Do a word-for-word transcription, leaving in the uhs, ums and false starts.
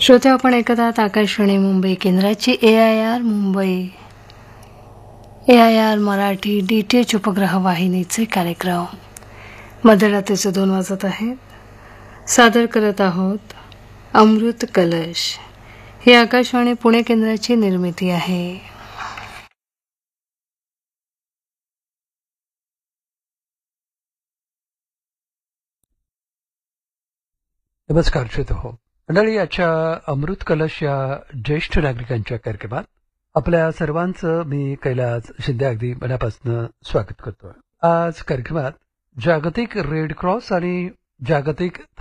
श्रोते, आपण ऐकत आहात आकाशवाणी मुंबई केंद्राची ए I R Mumbai A I R Marathi D T H उपग्रह वाहिनीचे कार्यक्रम. मध्यरात्रीचे दोन वाजत आहेत. सादर करत आहोत अमृत कलश. ही आकाशवाणी पुणे केंद्राची निर्मिती आहे. नमस्कार श्रोते हो मंडळी, आजच्या अमृत कलश या ज्येष्ठ नागरिकांच्या कार्यक्रमात आपल्या सर्वांचं मी कैलास शिंदे अगदी मनापासून स्वागत करतो. आज कार्यक्रमात जागतिक रेड क्रॉस आणि जागतिक